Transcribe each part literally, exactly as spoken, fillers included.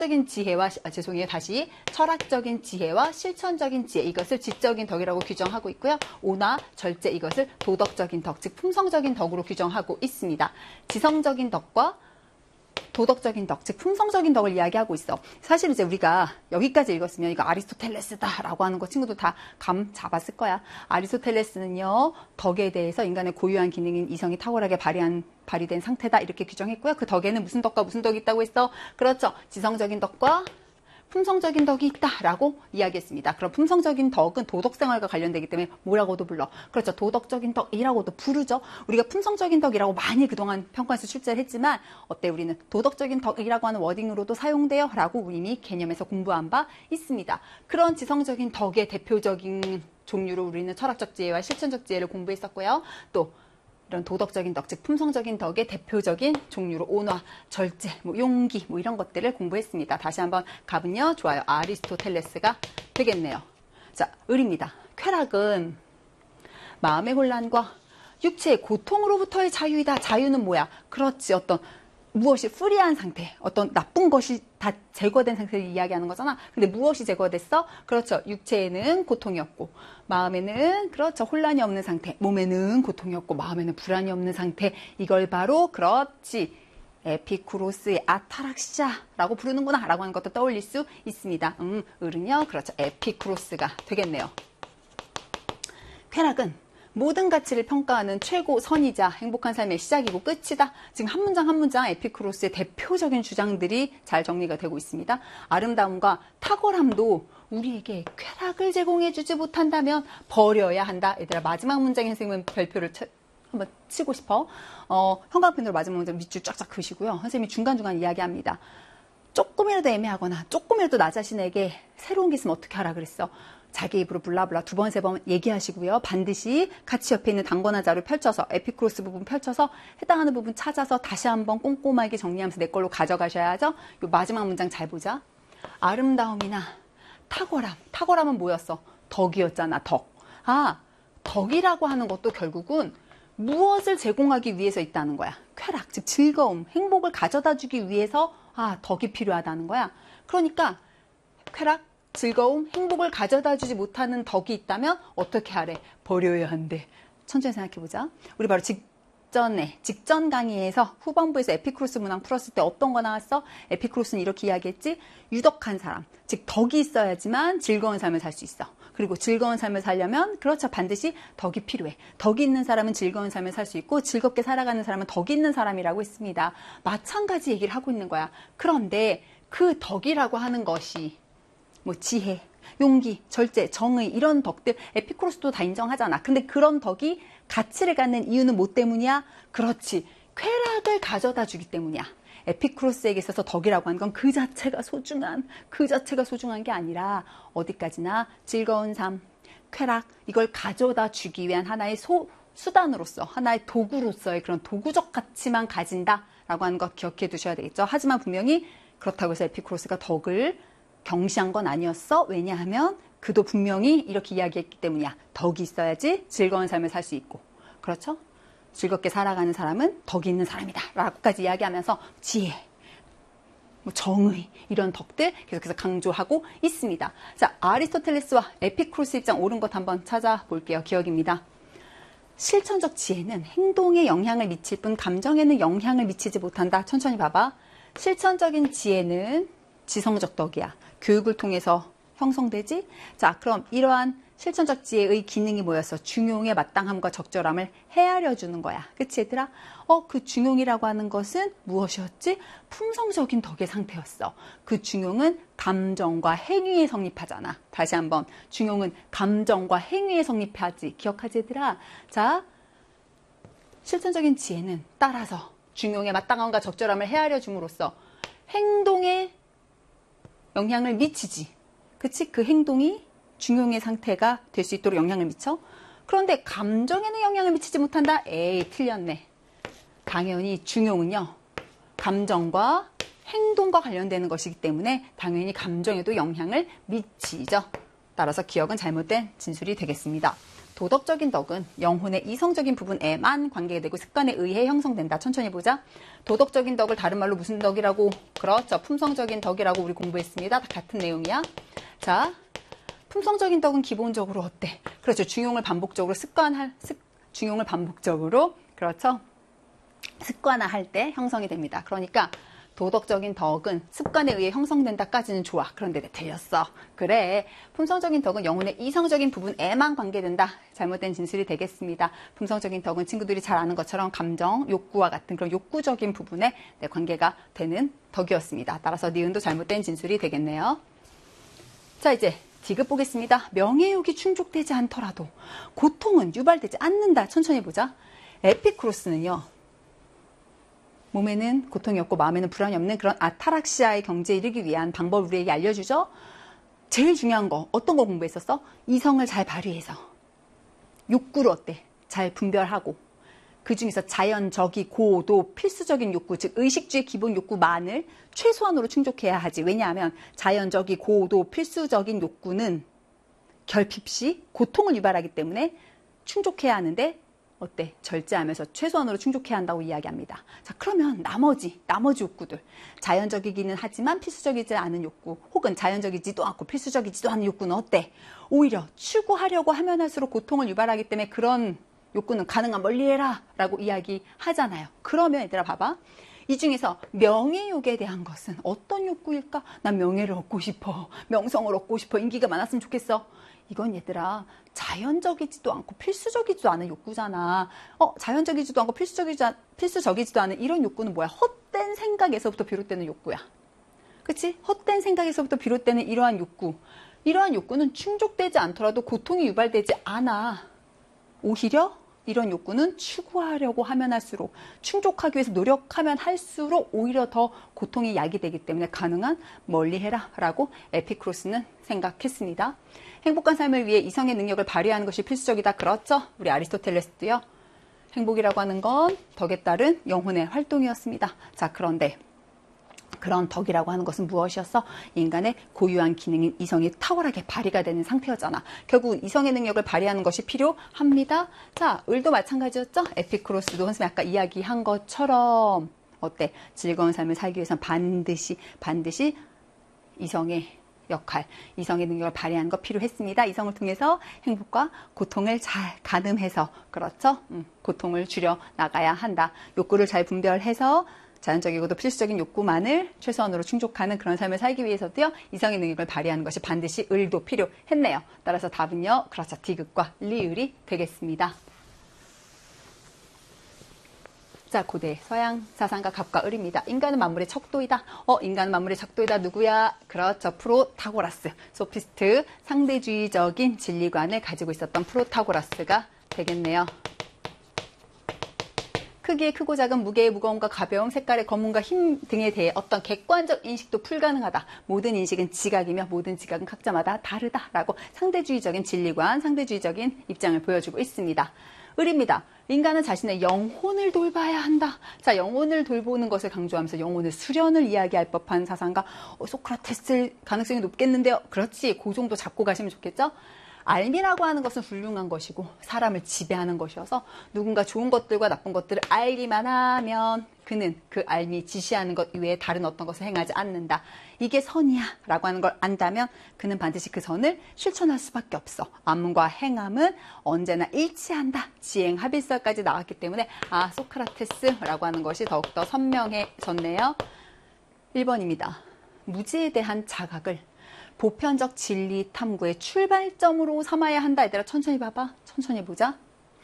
철학적인 지혜와 아, 죄송해요 다시 철학적인 지혜와 실천적인 지혜 이것을 지적인 덕이라고 규정하고 있고요. 오나 절제 이것을 도덕적인 덕, 즉 품성적인 덕으로 규정하고 있습니다. 지성적인 덕과 도덕적인 덕, 즉 품성적인 덕을 이야기하고 있어. 사실 이제 우리가 여기까지 읽었으면 이거 아리스토텔레스다라고 하는 거 친구도 다 감 잡았을 거야. 아리스토텔레스는요 덕에 대해서 인간의 고유한 기능인 이성이 탁월하게 발휘한 발휘된 상태다 이렇게 규정했고요. 그 덕에는 무슨 덕과 무슨 덕이 있다고 했어? 그렇죠. 지성적인 덕과 품성적인 덕이 있다라고 이야기했습니다. 그럼 품성적인 덕은 도덕생활과 관련되기 때문에 뭐라고도 불러? 그렇죠. 도덕적인 덕이라고도 부르죠. 우리가 품성적인 덕이라고 많이 그동안 평가에서 출제를 했지만 어때? 우리는 도덕적인 덕이라고 하는 워딩으로도 사용돼요 라고 이미 개념에서 공부한 바 있습니다. 그런 지성적인 덕의 대표적인 종류로 우리는 철학적 지혜와 실천적 지혜를 공부했었고요. 또 이런 도덕적인 덕, 즉 품성적인 덕의 대표적인 종류로 온화, 절제, 뭐 용기 뭐 이런 것들을 공부했습니다. 다시 한번 갑은요. 좋아요. 아리스토텔레스가 되겠네요. 자, 을입니다. 쾌락은 마음의 혼란과 육체의 고통으로부터의 자유이다. 자유는 뭐야? 그렇지. 어떤 무엇이 프리한 상태, 어떤 나쁜 것이 다 제거된 상태를 이야기하는 거잖아. 근데 무엇이 제거됐어? 그렇죠. 육체에는 고통이었고 마음에는 그렇죠. 혼란이 없는 상태, 몸에는 고통이었고 마음에는 불안이 없는 상태. 이걸 바로 그렇지. 에피쿠로스의 아타락시아라고 부르는구나 라고 하는 것도 떠올릴 수 있습니다. 음, 을은요. 그렇죠. 에피쿠로스가 되겠네요. 쾌락은 모든 가치를 평가하는 최고 선이자 행복한 삶의 시작이고 끝이다. 지금 한 문장 한 문장 에피쿠로스의 대표적인 주장들이 잘 정리가 되고 있습니다. 아름다움과 탁월함도 우리에게 쾌락을 제공해주지 못한다면 버려야 한다. 얘들아 마지막 문장에 선생님은 별표를 쳐, 한번 치고 싶어. 어, 형광펜으로 마지막 문장 밑줄 쫙쫙 그으시고요. 선생님이 중간중간 이야기합니다. 조금이라도 애매하거나 조금이라도 나 자신에게 새로운 게 있으면 어떻게 하라 그랬어. 자기 입으로 블라블라 두 번, 세 번 얘기하시고요. 반드시 같이 옆에 있는 단권한 자료 펼쳐서 에피쿠로스 부분 펼쳐서 해당하는 부분 찾아서 다시 한번 꼼꼼하게 정리하면서 내 걸로 가져가셔야죠. 요 마지막 문장 잘 보자. 아름다움이나 탁월함. 탁월함은 뭐였어? 덕이었잖아. 덕. 아, 덕이라고 하는 것도 결국은 무엇을 제공하기 위해서 있다는 거야. 쾌락, 즉 즐거움, 행복을 가져다 주기 위해서 아, 덕이 필요하다는 거야. 그러니까 쾌락, 즐거움, 행복을 가져다 주지 못하는 덕이 있다면 어떻게 하래? 버려야 한대. 천천히 생각해보자. 우리 바로 직전에, 직전 강의에서 후반부에서 에피쿠로스 문항 풀었을 때 어떤 거 나왔어? 에피쿠로스는 이렇게 이야기했지? 유덕한 사람, 즉 덕이 있어야지만 즐거운 삶을 살 수 있어. 그리고 즐거운 삶을 살려면 그렇죠. 반드시 덕이 필요해. 덕이 있는 사람은 즐거운 삶을 살 수 있고 즐겁게 살아가는 사람은 덕이 있는 사람이라고 했습니다. 마찬가지 얘기를 하고 있는 거야. 그런데 그 덕이라고 하는 것이 뭐 지혜, 용기, 절제, 정의 이런 덕들 에피쿠로스도 다 인정하잖아. 근데 그런 덕이 가치를 갖는 이유는 뭐 때문이야? 그렇지. 쾌락을 가져다 주기 때문이야. 에피쿠로스에게 있어서 덕이라고 하는 건 그 자체가 소중한, 그 자체가 소중한 게 아니라 어디까지나 즐거운 삶, 쾌락 이걸 가져다 주기 위한 하나의 소, 수단으로서 하나의 도구로서의 그런 도구적 가치만 가진다라고 하는 것 기억해 두셔야 되겠죠. 하지만 분명히 그렇다고 해서 에피쿠로스가 덕을 경시한 건 아니었어. 왜냐하면 그도 분명히 이렇게 이야기했기 때문이야. 덕이 있어야지 즐거운 삶을 살 수 있고. 그렇죠? 즐겁게 살아가는 사람은 덕이 있는 사람이다. 라고까지 이야기하면서 지혜, 뭐 정의 이런 덕들 계속해서 강조하고 있습니다. 자, 아리스토텔레스와 에피쿠로스 입장 옳은 것 한번 찾아볼게요. 기억입니다. 실천적 지혜는 행동에 영향을 미칠 뿐 감정에는 영향을 미치지 못한다. 천천히 봐봐. 실천적인 지혜는 지성적 덕이야. 교육을 통해서 형성되지? 자, 그럼 이러한 실천적 지혜의 기능이 뭐였어? 중용의 마땅함과 적절함을 헤아려 주는 거야. 그치 얘들아? 어, 그 중용이라고 하는 것은 무엇이었지? 품성적인 덕의 상태였어. 그 중용은 감정과 행위에 성립하잖아. 다시 한번. 중용은 감정과 행위에 성립하지. 기억하지 얘들아? 자, 실천적인 지혜는 따라서 중용의 마땅함과 적절함을 헤아려 줌으로써 행동에 영향을 미치지. 그치? 그 행동이 중용의 상태가 될 수 있도록 영향을 미쳐? 그런데 감정에는 영향을 미치지 못한다? 에이, 틀렸네. 당연히 중용은요. 감정과 행동과 관련되는 것이기 때문에 당연히 감정에도 영향을 미치죠. 따라서 기억은 잘못된 진술이 되겠습니다. 도덕적인 덕은 영혼의 이성적인 부분에만 관계되고 습관에 의해 형성된다. 천천히 보자. 도덕적인 덕을 다른 말로 무슨 덕이라고? 그렇죠. 품성적인 덕이라고 우리 공부했습니다. 다 같은 내용이야. 자, 품성적인 덕은 기본적으로 어때? 그렇죠. 중용을 반복적으로 습관할, 습, 중용을 반복적으로, 그렇죠. 습관화할 때 형성이 됩니다. 그러니까 도덕적인 덕은 습관에 의해 형성된다까지는 좋아. 그런데 틀렸어. 그래. 품성적인 덕은 영혼의 이성적인 부분에만 관계된다. 잘못된 진술이 되겠습니다. 품성적인 덕은 친구들이 잘 아는 것처럼 감정, 욕구와 같은 그런 욕구적인 부분에 네, 관계가 되는 덕이었습니다. 따라서 니은도 잘못된 진술이 되겠네요. 자, 이제 디귿 보겠습니다. 명예욕이 충족되지 않더라도 고통은 유발되지 않는다. 천천히 보자. 에피쿠로스는요. 몸에는 고통이 없고 마음에는 불안이 없는 그런 아타락시아의 경지에 이르기 위한 방법을 우리에게 알려주죠. 제일 중요한 거 어떤 거 공부했었어? 이성을 잘 발휘해서 욕구를 어때? 잘 분별하고 그 중에서 자연적이고 도 필수적인 욕구, 즉 의식주의 기본 욕구만을 최소한으로 충족해야 하지. 왜냐하면 자연적이고 도 필수적인 욕구는 결핍 시 고통을 유발하기 때문에 충족해야 하는데 어때? 절제하면서 최소한으로 충족해야 한다고 이야기합니다. 자, 그러면 나머지, 나머지 욕구들. 자연적이기는 하지만 필수적이지 않은 욕구, 혹은 자연적이지도 않고 필수적이지도 않은 욕구는 어때? 오히려 추구하려고 하면 할수록 고통을 유발하기 때문에 그런 욕구는 가능한 멀리해라 라고 이야기하잖아요. 그러면 얘들아 봐봐. 이 중에서 명예욕에 대한 것은 어떤 욕구일까? 난 명예를 얻고 싶어. 명성을 얻고 싶어. 인기가 많았으면 좋겠어. 이건 얘들아 자연적이지도 않고 필수적이지도 않은 욕구잖아. 어, 자연적이지도 않고 필수적이지, 필수적이지도 않은 이런 욕구는 뭐야? 헛된 생각에서부터 비롯되는 욕구야. 그치? 헛된 생각에서부터 비롯되는 이러한 욕구. 이러한 욕구는 충족되지 않더라도 고통이 유발되지 않아. 오히려 이런 욕구는 추구하려고 하면 할수록, 충족하기 위해서 노력하면 할수록 오히려 더 고통이 야기되기 때문에 가능한 멀리해라 라고 에피쿠로스는 생각했습니다. 행복한 삶을 위해 이성의 능력을 발휘하는 것이 필수적이다. 그렇죠? 우리 아리스토텔레스도요. 행복이라고 하는 건 덕에 따른 영혼의 활동이었습니다. 자, 그런데 그런 덕이라고 하는 것은 무엇이었어? 인간의 고유한 기능인 이성이 탁월하게 발휘가 되는 상태였잖아. 결국 이성의 능력을 발휘하는 것이 필요합니다. 자, 을도 마찬가지였죠? 에피쿠로스도 선생님이 아까 이야기한 것처럼 어때? 즐거운 삶을 살기 위해서는 반드시 반드시 이성의 역할, 이성의 능력을 발휘하는 거 필요했습니다. 이성을 통해서 행복과 고통을 잘 가늠해서, 그렇죠? 음, 고통을 줄여 나가야 한다. 욕구를 잘 분별해서 자연적이고도 필수적인 욕구만을 최소한으로 충족하는 그런 삶을 살기 위해서도요, 이성의 능력을 발휘하는 것이 반드시 을도 필요했네요. 따라서 답은요, 그렇죠. 디귿과 리을이 되겠습니다. 자, 고대 서양 사상가 갑과 을입니다. 인간은 만물의 척도이다. 어, 인간은 만물의 척도이다. 누구야? 그렇죠. 프로타고라스. 소피스트, 상대주의적인 진리관을 가지고 있었던 프로타고라스가 되겠네요. 크기의 크고 작은, 무게의 무거움과 가벼움, 색깔의 검음과 힘 등에 대해 어떤 객관적 인식도 불가능하다. 모든 인식은 지각이며 모든 지각은 각자마다 다르다라고 상대주의적인 진리관, 상대주의적인 입장을 보여주고 있습니다. 을입니다. 인간은 자신의 영혼을 돌봐야 한다. 자, 영혼을 돌보는 것을 강조하면서 영혼의 수련을 이야기할 법한 사상가, 어, 소크라테스일 가능성이 높겠는데요. 그렇지. 그 정도 잡고 가시면 좋겠죠? 알미라고 하는 것은 훌륭한 것이고 사람을 지배하는 것이어서 누군가 좋은 것들과 나쁜 것들을 알기만 하면 그는 그 알미 지시하는 것 이외에 다른 어떤 것을 행하지 않는다. 이게 선이야 라고 하는 걸 안다면 그는 반드시 그 선을 실천할 수밖에 없어. 안문과 행함은 언제나 일치한다. 지행합일설까지 나왔기 때문에 아, 소크라테스라고 하는 것이 더욱더 선명해졌네요. 일 번입니다. 무지에 대한 자각을 보편적 진리 탐구의 출발점으로 삼아야 한다. 얘들아 천천히 봐봐. 천천히 보자.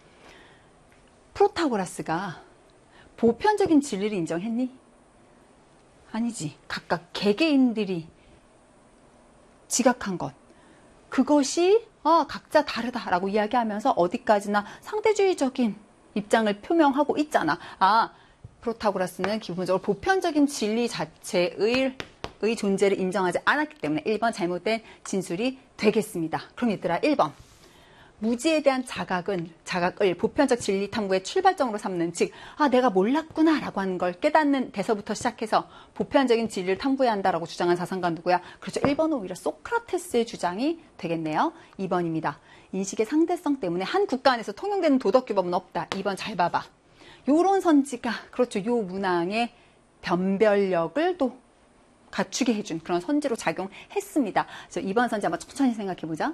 프로타고라스가 보편적인 진리를 인정했니? 아니지. 각각 개개인들이 지각한 것. 그것이 아, 각자 다르다라고 이야기하면서 어디까지나 상대주의적인 입장을 표명하고 있잖아. 아, 프로타고라스는 기본적으로 보편적인 진리 자체의 의 존재를 인정하지 않았기 때문에 일 번 잘못된 진술이 되겠습니다. 그럼 얘들아 일 번. 무지에 대한 자각은, 자각을 보편적 진리 탐구의 출발점으로 삼는, 즉, 아, 내가 몰랐구나, 라고 하는 걸 깨닫는 데서부터 시작해서 보편적인 진리를 탐구해야 한다라고 주장한 사상가 누구야? 그렇죠. 일 번은 오히려 소크라테스의 주장이 되겠네요. 이 번입니다. 인식의 상대성 때문에 한 국가 안에서 통용되는 도덕규범은 없다. 이 번 잘 봐봐. 요런 선지가, 그렇죠. 요 문항의 변별력을 또 갖추게 해준 그런 선지로 작용했습니다. 그래서 이 번 선지 한번 천천히 생각해보자.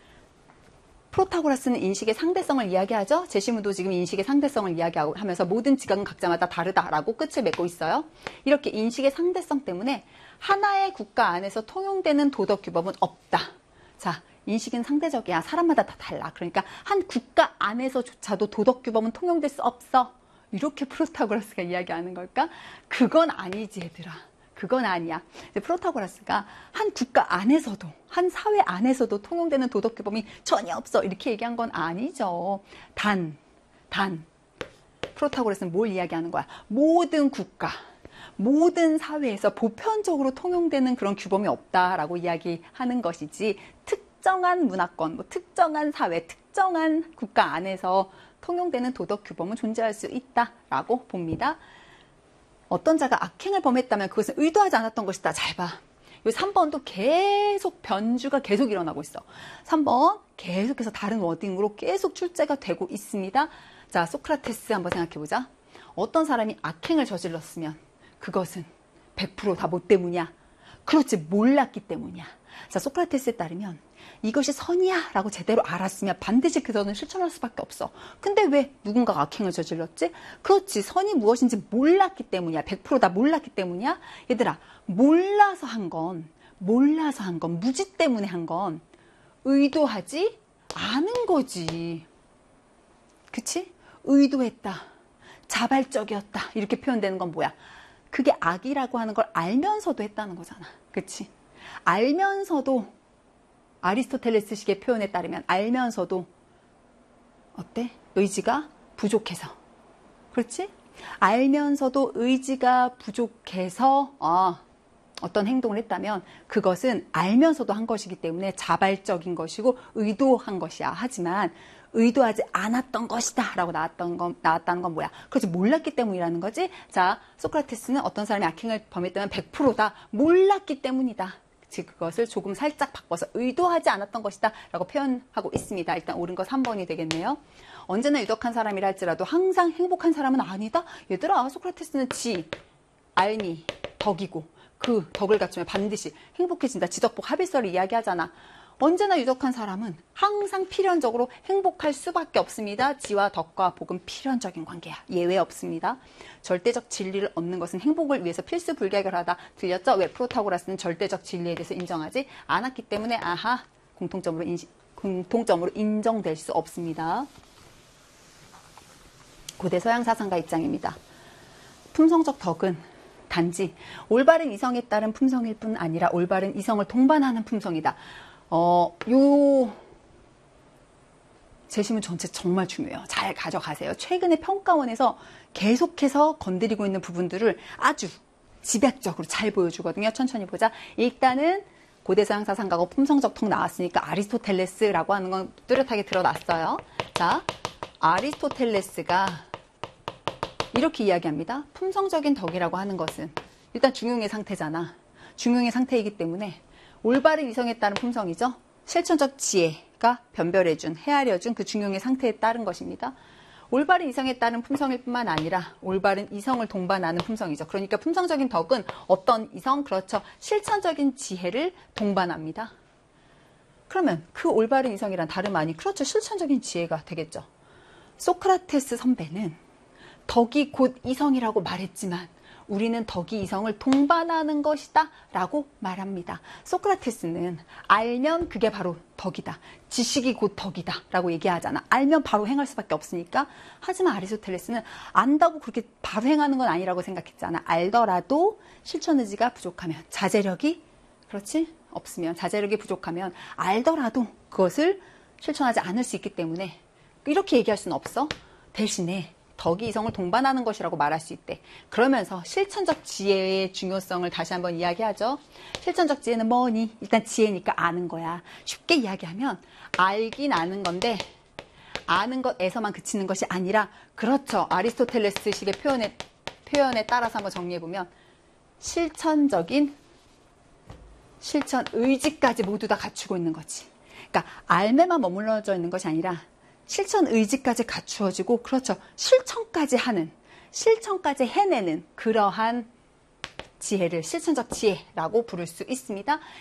프로타고라스는 인식의 상대성을 이야기하죠. 제시문도 지금 인식의 상대성을 이야기하면서 모든 지각은 각자마다 다르다라고 끝을 맺고 있어요. 이렇게 인식의 상대성 때문에 하나의 국가 안에서 통용되는 도덕규범은 없다. 자, 인식은 상대적이야. 사람마다 다 달라. 그러니까 한 국가 안에서조차도 도덕규범은 통용될 수 없어. 이렇게 프로타고라스가 이야기하는 걸까? 그건 아니지, 얘들아. 그건 아니야. 프로타고라스가 한 국가 안에서도, 한 사회 안에서도 통용되는 도덕규범이 전혀 없어. 이렇게 얘기한 건 아니죠. 단, 단. 프로타고라스는 뭘 이야기하는 거야? 모든 국가, 모든 사회에서 보편적으로 통용되는 그런 규범이 없다라고 이야기하는 것이지, 특정한 문화권, 뭐 특정한 사회, 특정한 국가 안에서 통용되는 도덕규범은 존재할 수 있다라고 봅니다. 어떤 자가 악행을 범했다면 그것은 의도하지 않았던 것이다. 잘 봐. 이 삼 번도 계속 변주가 계속 일어나고 있어. 삼 번 계속해서 다른 워딩으로 계속 출제가 되고 있습니다. 자, 소크라테스 한번 생각해보자. 어떤 사람이 악행을 저질렀으면 그것은 백 퍼센트 다 뭐 때문이야? 그렇지, 몰랐기 때문이야. 자, 소크라테스에 따르면 이것이 선이야 라고 제대로 알았으면 반드시 그 선을 실천할 수밖에 없어. 근데 왜 누군가가 악행을 저질렀지? 그렇지, 선이 무엇인지 몰랐기 때문이야. 백 퍼센트 다 몰랐기 때문이야. 얘들아, 몰라서 한 건, 몰라서 한 건, 무지 때문에 한 건 의도하지 않은 거지. 그치? 의도했다, 자발적이었다, 이렇게 표현되는 건 뭐야? 그게 악이라고 하는 걸 알면서도 했다는 거잖아. 그치? 알면서도, 아리스토텔레스식의 표현에 따르면 알면서도 어때? 의지가 부족해서. 그렇지? 알면서도 의지가 부족해서 아, 어떤 행동을 했다면 그것은 알면서도 한 것이기 때문에 자발적인 것이고 의도한 것이야. 하지만 의도하지 않았던 것이다 라고 나왔던 건, 나왔다는 건 뭐야? 그렇지, 몰랐기 때문이라는 거지. 자, 소크라테스는 어떤 사람이 악행을 범했다면 백 퍼센트다 몰랐기 때문이다. 즉 그것을 조금 살짝 바꿔서 의도하지 않았던 것이다 라고 표현하고 있습니다. 일단 옳은 거 삼 번이 되겠네요. 언제나 유덕한 사람이라 할지라도 항상 행복한 사람은 아니다? 얘들아, 소크라테스는 지, 알미, 덕이고 그 덕을 갖추면 반드시 행복해진다. 지덕복 합일설을 이야기하잖아. 언제나 유덕한 사람은 항상 필연적으로 행복할 수밖에 없습니다. 지와 덕과 복은 필연적인 관계야. 예외 없습니다. 절대적 진리를 얻는 것은 행복을 위해서 필수 불가결하다. 들렸죠? 왜 프로타고라스는 절대적 진리에 대해서 인정하지 않았기 때문에 아하, 공통점으로, 인시, 공통점으로 인정될 수 없습니다. 고대 서양 사상가 입장입니다. 품성적 덕은 단지 올바른 이성에 따른 품성일 뿐 아니라 올바른 이성을 동반하는 품성이다. 어, 요 제시문 전체 정말 중요해요. 잘 가져가세요. 최근에 평가원에서 계속해서 건드리고 있는 부분들을 아주 집약적으로 잘 보여주거든요. 천천히 보자. 일단은 고대서양 사상가고 품성적 덕 나왔으니까 아리스토텔레스라고 하는 건 뚜렷하게 드러났어요. 자, 아리스토텔레스가 이렇게 이야기합니다. 품성적인 덕이라고 하는 것은 일단 중용의 상태잖아. 중용의 상태이기 때문에 올바른 이성에 따른 품성이죠. 실천적 지혜가 변별해준, 헤아려준 그 중용의 상태에 따른 것입니다. 올바른 이성에 따른 품성일 뿐만 아니라 올바른 이성을 동반하는 품성이죠. 그러니까 품성적인 덕은 어떤 이성, 그렇죠. 실천적인 지혜를 동반합니다. 그러면 그 올바른 이성이란 다름 아닌, 그렇죠. 실천적인 지혜가 되겠죠. 소크라테스 선배는 덕이 곧 이성이라고 말했지만 우리는 덕이 이성을 동반하는 것이다 라고 말합니다. 소크라테스는 알면 그게 바로 덕이다. 지식이 곧 덕이다 라고 얘기하잖아. 알면 바로 행할 수밖에 없으니까. 하지만 아리스토텔레스는 안다고 그렇게 바로 행하는 건 아니라고 생각했잖아. 알더라도 실천 의지가 부족하면, 자제력이, 그렇지? 없으면, 자제력이 부족하면 알더라도 그것을 실천하지 않을 수 있기 때문에 이렇게 얘기할 수는 없어. 대신에 덕이 이성을 동반하는 것이라고 말할 수 있대. 그러면서 실천적 지혜의 중요성을 다시 한번 이야기하죠. 실천적 지혜는 뭐니? 일단 지혜니까 아는 거야. 쉽게 이야기하면 알긴 아는 건데 아는 것에서만 그치는 것이 아니라, 그렇죠. 아리스토텔레스식의 표현에, 표현에 따라서 한번 정리해보면 실천적인 실천 의지까지 모두 다 갖추고 있는 거지. 그러니까 알매만 머물러져 있는 것이 아니라 실천 의지까지 갖추어지고, 그렇죠. 실천까지 하는, 실천까지 해내는 그러한 지혜를 실천적 지혜라고 부를 수 있습니다.